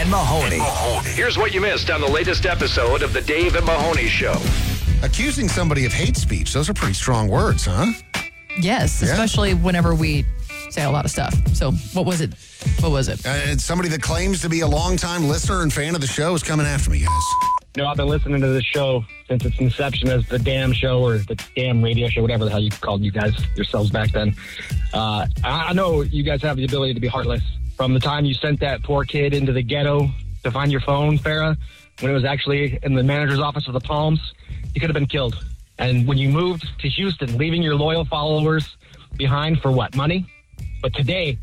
and Mahoney. Here's what you missed on the latest episode of the Dave and Mahoney Show. Accusing somebody of hate speech. Those are pretty strong words, huh? Yes, especially whenever we say a lot of stuff. So what was it? It's somebody that claims to be a longtime listener and fan of the show is coming after me, guys. I've been listening to this show since its inception as the damn show or the damn radio show, whatever the hell you called you guys yourselves back then. I know you guys have the ability to be heartless. From the time you sent that poor kid into the ghetto to find your phone, Farrah, when it was actually in the manager's office of the Palms, you could have been killed. And when you moved to Houston, leaving your loyal followers behind for what, money? But today,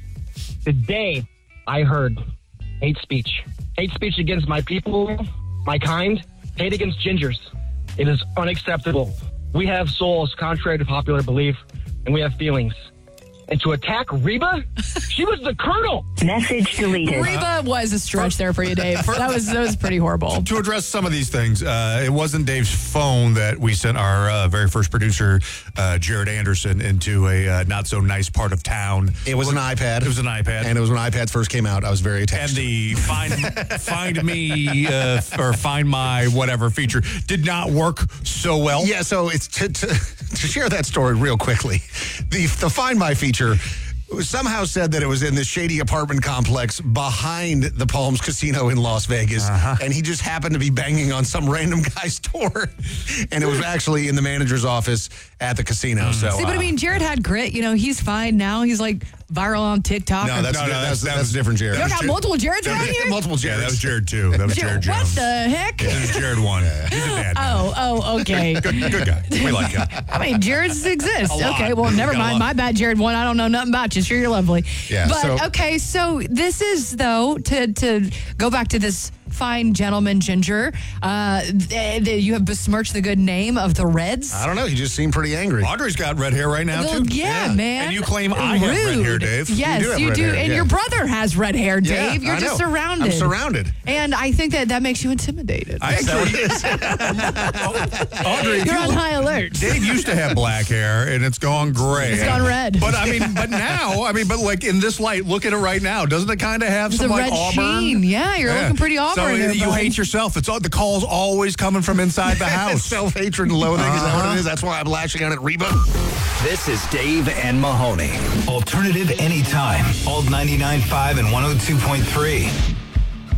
I heard hate speech. Hate speech against my people, my kind, hate against gingers. It is unacceptable. We have souls, contrary to popular belief, and we have feelings. And to attack Reba? She was the colonel. Message deleted. Reba was a stretch there for you, Dave. That was pretty horrible. To address some of these things, it wasn't Dave's phone that we sent our very first producer, Jared Anderson, into a not-so-nice part of town. It was an iPad. It was an iPad. And it was when iPads first came out. I was very attached. And the find me or find my whatever feature did not work so well. Yeah, so it's to share that story real quickly. The Find My feature somehow said that it was in this shady apartment complex behind the Palms Casino in Las Vegas. And he just happened to be banging on some random guy's door. And it was actually in the manager's office at the casino. So, See, but I mean, Jared had grit. You know, he's fine now. He's like viral on TikTok. No, that's different Jared. You got multiple Jareds around here? Multiple Jareds. Yeah, that was Jared 2. That was Jared Jones. What the heck? This is Jared 1. He's a dad now. Oh, okay. Good guy. We like him. I mean, Jareds exist. A lot. Okay, well, never Got a mind. lot. My bad, Jared 1. I don't know nothing about you. Sure, you're lovely. Yeah, But, okay, so this is, though, to go back to this fine gentleman, Ginger, you have besmirched the good name of the Reds. I don't know. He just seemed pretty angry. Audrey's got red hair right now, Well, too. yeah, man. And you claim I have red hair, Dave. Yes, You do have you red do. hair, And yeah. your brother has red hair, Dave. Yeah, You're I just know. surrounded. I'm surrounded. And I think that makes you intimidated. Audrey, You're on high alert. Dave used to have black hair, and it's gone gray. It's gone red. But now, but like in this light, look at it right now. Doesn't it kind of have It's some a like red auburn? sheen. Yeah, you're looking pretty auburn. So there, you bud. hate yourself. It's all the calls always coming from inside the house. Self-hatred and loathing. Is that what it is? That's why I'm lashing out at Reba. This is Dave and Mahoney. Alternative anytime. Old 99.5 and 102.3.